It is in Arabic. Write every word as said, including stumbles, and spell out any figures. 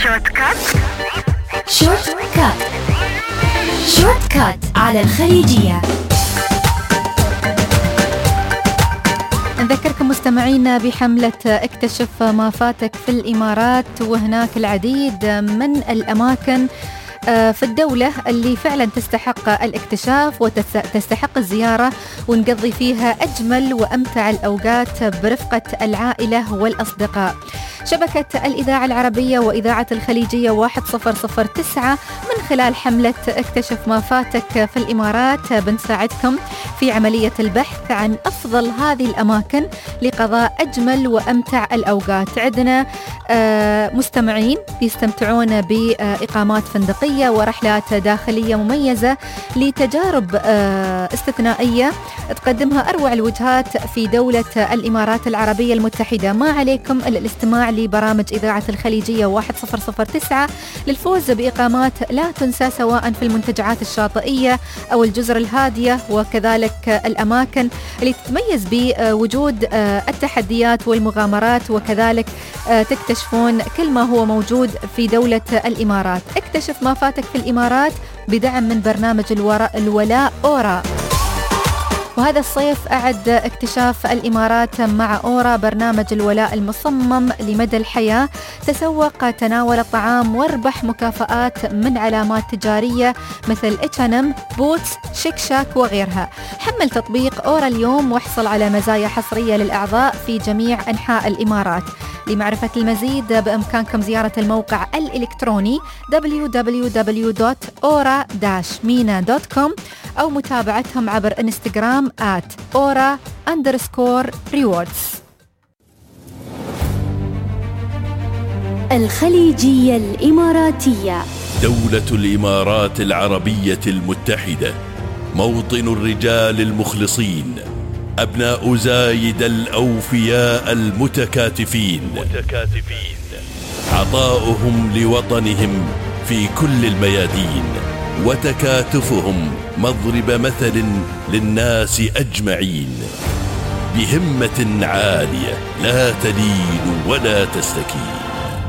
شورت كات. شورت كات شورت كات على الخليجية. نذكركم مستمعينا بحملة اكتشف ما فاتك في الإمارات، وهناك العديد من الأماكن في الدولة اللي فعلا تستحق الاكتشاف وتستحق الزيارة، ونقضي فيها أجمل وأمتع الأوقات برفقة العائلة والأصدقاء. شبكة الإذاعة العربية وإذاعة الخليجية واحد صفر صفر تسعة من خلال حملة اكتشف ما فاتك في الإمارات بنساعدكم في عملية البحث عن أفضل هذه الأماكن لقضاء أجمل وأمتع الأوقات. عندنا مستمعين بيستمتعون بإقامات فندقية ورحلات داخلية مميزة لتجارب استثنائية تقدمها أروع الوجهات في دولة الإمارات العربية المتحدة. ما عليكم إلا الاستماع لبرامج إذاعة الخليجية واحد صفر صفر تسعة للفوز بإقامات لا تنسى، سواء في المنتجعات الشاطئية أو الجزر الهادية، وكذلك الأماكن اللي تتميز بوجود التحديات والمغامرات، وكذلك تكتشفون كل ما هو موجود في دولة الإمارات. اكتشف ما فاتك في الإمارات بدعم من برنامج الولاء أورا. وهذا الصيف أعد اكتشاف الإمارات مع أورا برنامج الولاء المصمم لمدى الحياة. تسوق، تناول الطعام، واربح مكافآت من علامات تجارية مثل إتش أند إم، بوتس، شيك شاك وغيرها. حمل تطبيق أورا اليوم واحصل على مزايا حصرية للأعضاء في جميع أنحاء الإمارات. لمعرفة المزيد بإمكانكم زيارة الموقع الإلكتروني دبليو دبليو دبليو دوت أورا مينا دوت كوم أو متابعتهم عبر إنستغرام آت أورا أندرسكور ريوردز. الخليجية الإماراتية. دولة الإمارات العربية المتحدة، موطن الرجال المخلصين، أبناء زايد الأوفياء المتكاتفين، متكاتفين. عطاؤهم لوطنهم في كل الميادين، وتكاتفهم مضرب مثل للناس أجمعين. بهمة عالية لا تلين ولا تستكين.